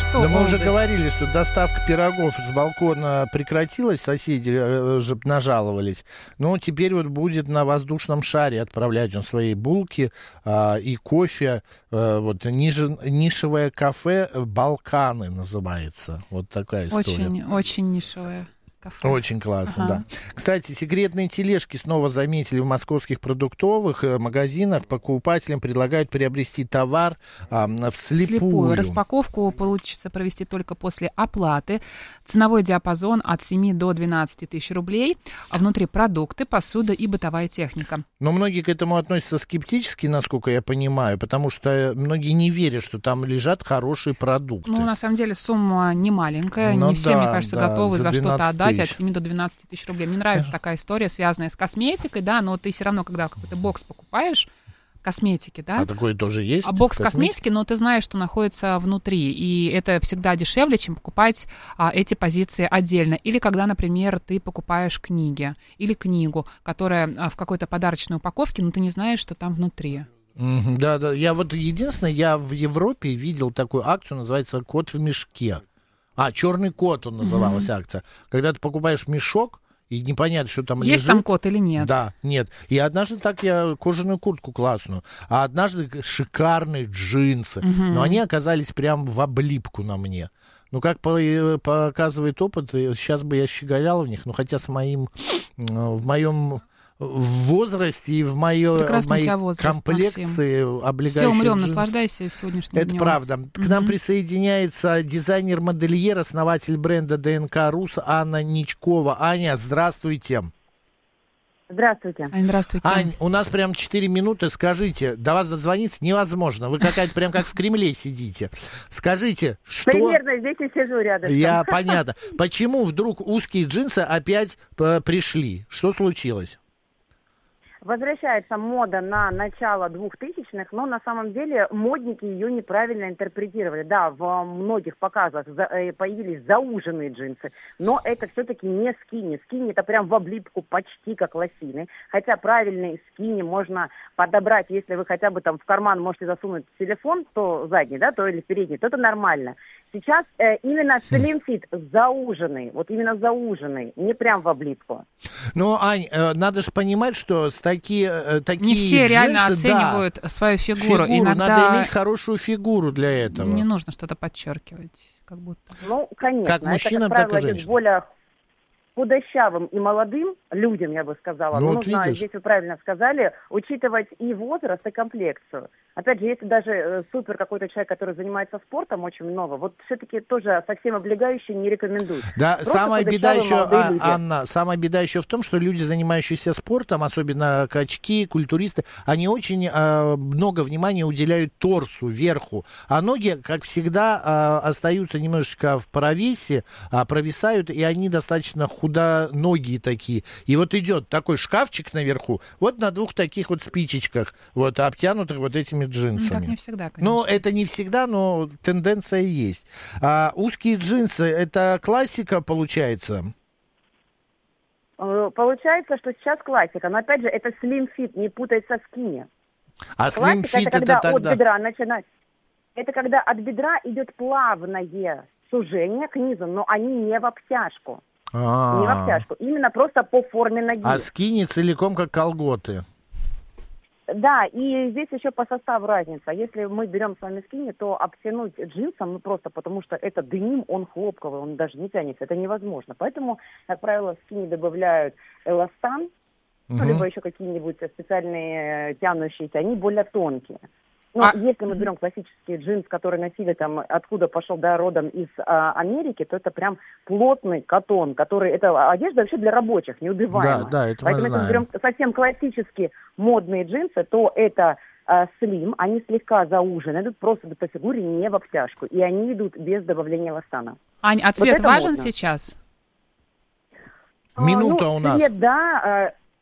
что Да мы уже область? говорили, что доставка пирогов с балкона прекратилась, соседи же нажаловались. Но теперь вот будет на воздушном шаре отправлять он свои булки и кофе. Вот нишевое кафе «Балканы» называется. Вот такая история. Очень, очень нишевое кафе. Очень классно, Ага. да. Кстати, секретные тележки снова заметили в московских продуктовых магазинах. Покупателям предлагают приобрести товар Слепую. вслепую. Распаковку получится провести только после оплаты. Ценовой диапазон от 7 до 12 тысяч рублей. А внутри продукты, посуда и бытовая техника. Но многие к этому относятся скептически, насколько я понимаю, потому что многие не верят, что там лежат хорошие продукты. Ну, на самом деле, сумма не маленькая. Ну Не все, да, мне кажется, да, готовы за за что-то 12 отдать от тысяч. 7 до 12 тысяч рублей. Мне нравится такая история, связанная с косметикой, да, но ты все равно, когда какой-то бокс покупаешь, косметики, да, А такое тоже есть? а бокс косметики, но ты знаешь, что находится внутри, и это всегда дешевле, чем покупать эти позиции отдельно. Или когда, например, ты покупаешь книги или книгу, которая в какой-то подарочной упаковке, но ты не знаешь, что там внутри. Да, да. Я вот единственное, я в Европе видел такую акцию, называется «Кот в мешке». «Черный кот» он называлась акция. Когда ты покупаешь мешок, и непонятно, что там лежит. Есть там кот или нет? Да, нет. И однажды так я кожаную куртку классную, а однажды шикарные джинсы. Но они оказались прям в облипку на мне. Ну, как показывает опыт, сейчас бы я щеголял в них, но хотя в моем возрасте и в моей комплекции облегающих Все, умрем, джинсов. наслаждайся сегодняшним Это днем. правда. К нам присоединяется дизайнер-модельер, основатель бренда ДНК Рус Анна Ничкова. Аня, здравствуйте. Здравствуйте. Ань, здравствуйте. Ань, у нас прям 4 минуты. Скажите, до вас дозвониться невозможно. Вы какая-то прям как в Кремле сидите. Скажите, что... Примерно здесь и сижу рядом. Понятно. Почему вдруг узкие джинсы опять пришли? Что случилось? Возвращается мода на начало 2000-х, но на самом деле модники ее неправильно интерпретировали. Да, в многих показах появились зауженные джинсы, но это все-таки не скини. Скини это прям в облипку почти как лосины. Хотя правильные скини можно подобрать, если вы хотя бы там в карман можете засунуть телефон, то задний, да, то или передний, то это нормально. Сейчас именно slim fit зауженный, вот именно зауженный, не прям в облипку. Ну, Ань, надо же понимать, что такие Не все джинсы, реально оценивают свою фигуру. Иногда надо иметь хорошую фигуру для этого. не нужно что-то подчеркивать, как будто. Ну, конечно. Как мужчинам, это, как так и правило, идет женщинам. более худощавым и молодым людям, я бы сказала. Ну, Но вот нужно, видишь. здесь вы правильно сказали, учитывать и возраст, и комплекцию. Опять же, если даже супер какой-то человек, который занимается спортом очень много, вот все-таки тоже совсем облегающий не рекомендуют. Да, Просто самая беда худощавые еще, молодые люди. Анна, самая беда еще в том, что люди, занимающиеся спортом, особенно качки, культуристы, они очень много внимания уделяют торсу, верху, а ноги, как всегда, остаются немножечко в провесе, провисают, и они достаточно худоногие такие. И вот идет такой шкафчик наверху, вот на двух таких вот спичечках, вот обтянутых вот этими джинсами. Так не всегда, конечно. Ну, это не всегда, но тенденция есть. Узкие джинсы, это классика, получается? Получается, что сейчас классика, но опять же, это slim fit, не путать со скини. А slim Классика fit это когда это тогда... от бедра начинать. Это когда от бедра идет плавное сужение к низу, но они не в обтяжку. Не в обтяжку, именно просто по форме ноги. А скини целиком как колготы. Да, и здесь еще по составу разница. Если мы берем с вами скини, то обтянуть джинсом, ну просто потому что это деним, он хлопковый, он даже не тянется, это невозможно. Поэтому, как правило, в скини добавляют эластан, ну, либо еще какие-нибудь специальные тянущиеся, они более тонкие. Ну, если мы берем классический джинс, который носили там, откуда пошел, да, родом из Америки, то это прям плотный катон, который, это одежда вообще для рабочих, неубиваемая. Да, это Поэтому мы знаем. если мы берем совсем классические модные джинсы, то это слим, они слегка заужены, идут просто по фигуре, не в обтяжку, и они идут без добавления эластана. Ань, а цвет это важен модно. сейчас? Минута у нас. Цвет, да,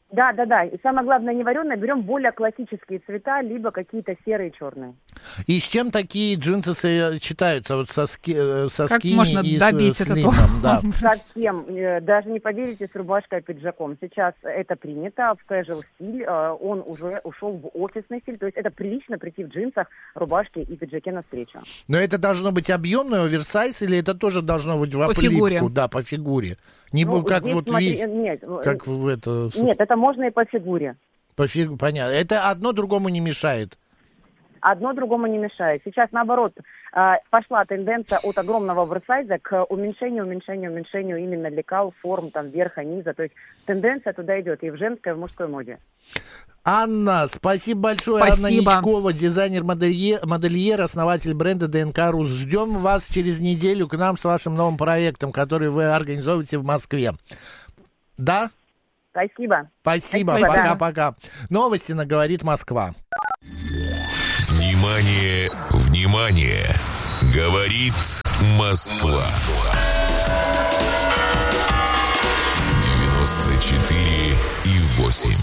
Да. И самое главное, не вареное, берем более классические цвета, либо какие-то серые, черные. И с чем такие джинсы сочетаются? Вот со Как скини можно и добить с это? лимом, да. Совсем. Даже не поверите, с рубашкой и пиджаком. Сейчас это принято в casual стиль. Он уже ушел в офисный стиль. То есть это прилично прийти в джинсах, рубашке и пиджаке навстречу. Но это должно быть объемный оверсайз или это тоже должно быть в оплипку? Фигуре. Да, по фигуре. Не как здесь, вот смотри, весь, нет, как в это... Нет, это можно и по фигуре. Понятно. Это одно другому не мешает. Одно другому не мешает. Сейчас, наоборот, пошла тенденция от огромного оверсайза к уменьшению именно лекал, форм, там, верха, низа. То есть тенденция туда идет и в женской, и в мужской моде. Анна, спасибо большое. Спасибо. Анна Ничкова, дизайнер-модельер, основатель бренда ДНК РУС. Ждем вас через неделю к нам с вашим новым проектом, который вы организовываете в Москве. Да? Спасибо. Спасибо. Пока-пока. Новости на «Говорит Москва». Внимание, внимание! Говорит Москва. 94,8.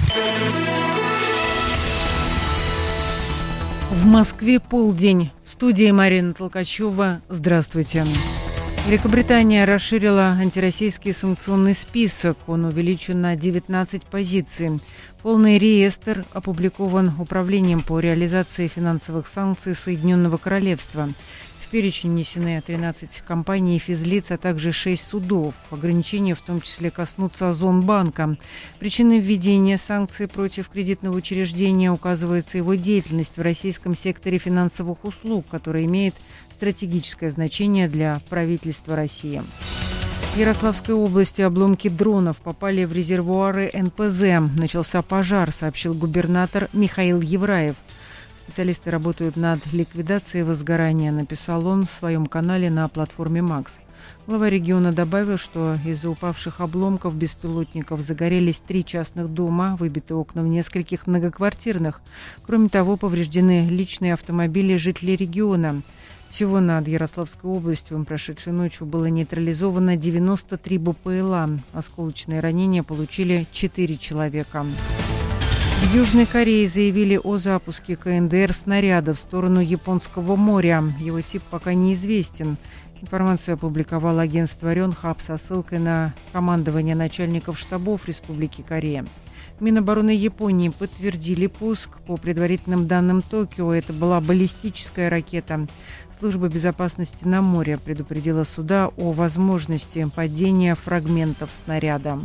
В Москве полдень. В студии Марина Толкачева. Здравствуйте. Великобритания расширила антироссийский санкционный список. Он увеличен на 19 позиций. Полный реестр опубликован Управлением по реализации финансовых санкций Соединенного Королевства. В перечень внесены 13 компаний и физлиц, а также 6 судов. Ограничения в том числе коснутся Озонбанка. Причиной введения санкций против кредитного учреждения указывается его деятельность в российском секторе финансовых услуг, который имеет стратегическое значение для правительства России. В Ярославской области обломки дронов попали в резервуары НПЗ. Начался пожар, сообщил губернатор Михаил Евраев. Специалисты работают над ликвидацией возгорания, написал он в своем канале на платформе «Макс». Глава региона добавил, что из-за упавших обломков беспилотников загорелись 3 частных дома, выбиты окна в нескольких многоквартирных. Кроме того, повреждены личные автомобили жителей региона. Всего над Ярославской областью прошедшей ночью было нейтрализовано 93 БПЛА. Осколочные ранения получили 4 человека. В Южной Корее заявили о запуске КНДР снаряда в сторону Японского моря. Его тип пока неизвестен. Информацию опубликовало агентство Рёнхап со ссылкой на командование начальников штабов Республики Корея. Минобороны Японии подтвердили пуск. По предварительным данным Токио, это была баллистическая ракета. Служба безопасности на море предупредила суда о возможности падения фрагментов снаряда.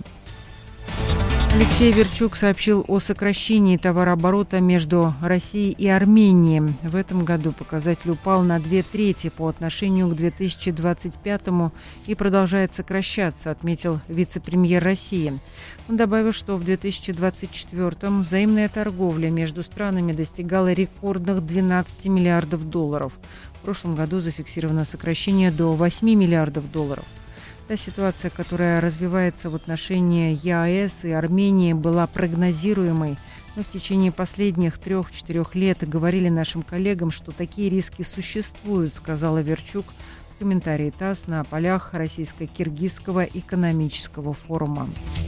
Алексей Верчук сообщил о сокращении товарооборота между Россией и Арменией. В этом году показатель упал на 2/3 по отношению к 2025 и продолжает сокращаться, отметил вице-премьер России. Он добавил, что в 2024 взаимная торговля между странами достигала рекордных 12 миллиардов долларов. В прошлом году зафиксировано сокращение до 8 миллиардов долларов. Та ситуация, которая развивается в отношении ЕАЭС и Армении, была прогнозируемой. Но в течение последних 3-4 лет говорили нашим коллегам, что такие риски существуют, сказала Верчук в комментарии ТАСС на полях Российско-Киргизского экономического форума.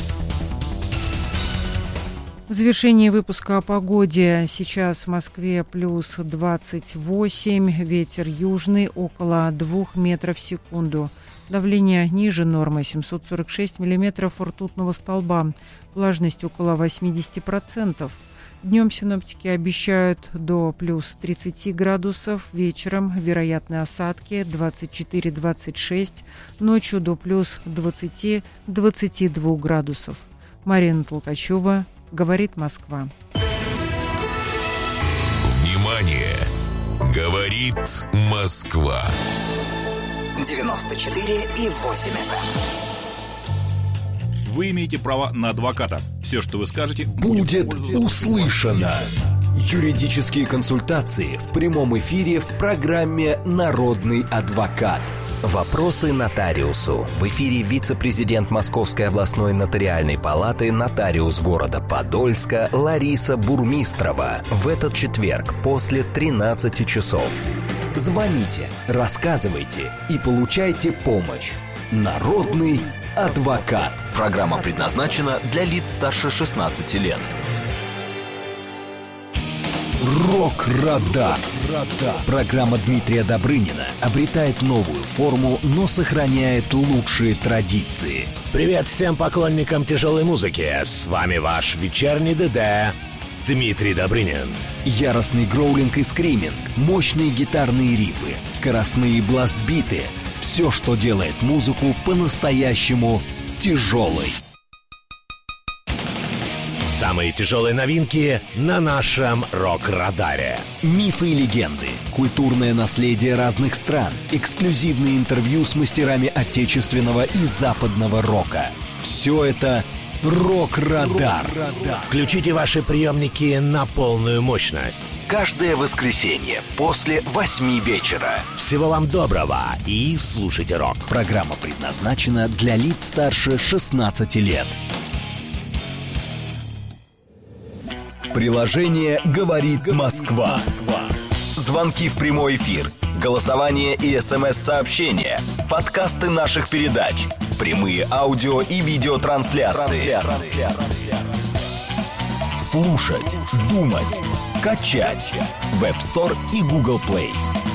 В завершении выпуска о погоде. Сейчас в Москве плюс 28, ветер южный около 2 метров в секунду. Давление ниже нормы 746 миллиметров ртутного столба. Влажность около 80%. Днем синоптики обещают до плюс 30 градусов. Вечером вероятны осадки 24-26. Ночью до плюс 20-22 градусов. Марина Толкачева. Говорит Москва. Внимание! Говорит Москва. 94,8 FM. Вы имеете право на адвоката. Все, что вы скажете, будет услышано. Юридические консультации в прямом эфире в программе «Народный адвокат». Вопросы нотариусу. В эфире вице-президент Московской областной нотариальной палаты, нотариус города Подольска Лариса Бурмистрова. В этот четверг после 13 часов. Звоните, рассказывайте и получайте помощь. Народный «Адвокат». Программа предназначена для лиц старше 16 лет. Рок-радар. Программа Дмитрия Добрынина обретает новую форму, но сохраняет лучшие традиции. Привет всем поклонникам тяжелой музыки. С вами ваш вечерний ДД Дмитрий Добрынин. Яростный гроулинг и скриминг, мощные гитарные рифы, скоростные бласт-биты. Все, что делает музыку по-настоящему тяжелой. Самые тяжелые новинки на нашем рок-радаре. Мифы и легенды, культурное наследие разных стран, эксклюзивные интервью с мастерами отечественного и западного рока. Все это «Рок-радар». Включите ваши приемники на полную мощность. Каждое воскресенье после 8 вечера. Всего вам доброго и слушайте рок. Программа предназначена для лиц старше 16 лет. Приложение «Говорит Москва». Звонки в прямой эфир, голосование и СМС-сообщения, подкасты наших передач, прямые аудио и видеотрансляции. Слушать, думать, качать. Web Store и Google Play.